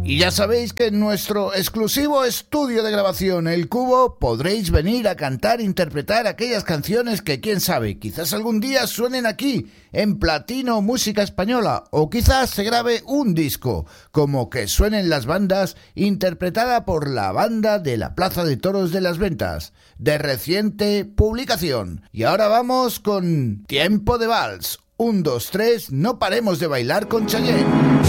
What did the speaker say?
Y ya sabéis que en nuestro exclusivo estudio de grabación El Cubo podréis venir a cantar e interpretar aquellas canciones que quién sabe, quizás algún día suenen aquí en Platino Música Española, o quizás se grabe un disco como Que suenen las bandas, interpretada por la banda de la Plaza de Toros de las Ventas, de reciente publicación. Y ahora vamos con Tiempo de Vals. 1, 2, 3, no paremos de bailar con Chayanne.